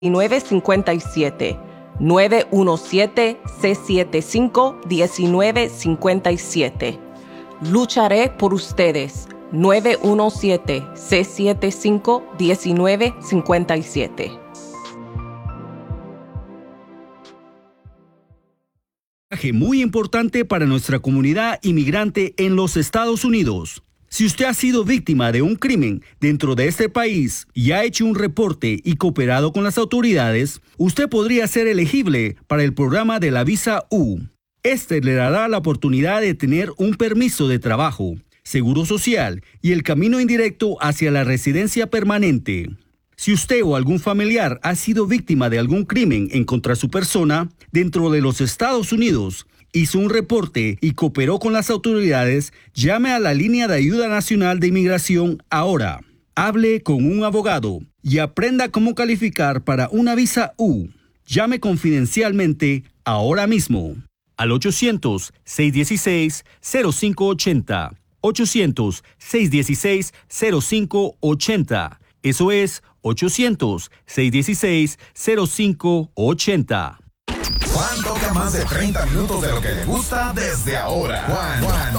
1957. 917-675-1957. Lucharé por ustedes. 917-675-1957. Muy importante para nuestra comunidad inmigrante en los Estados Unidos. Si usted ha sido víctima de un crimen dentro de este país y ha hecho un reporte y cooperado con las autoridades, usted podría ser elegible para el programa de la visa U. Este le dará la oportunidad de tener un permiso de trabajo, seguro social y el camino indirecto hacia la residencia permanente. Si usted o algún familiar ha sido víctima de algún crimen en contra de su persona dentro de los Estados Unidos, hizo un reporte y cooperó con las autoridades, llame a la línea de ayuda nacional de inmigración ahora. Hable con un abogado y aprenda cómo calificar para una visa U. Llame confidencialmente ahora mismo al 800-616-0580. 800-616-0580. Eso es 800-616-0580. Juan toca más de 30 minutos de lo que le gusta desde ahora. Juan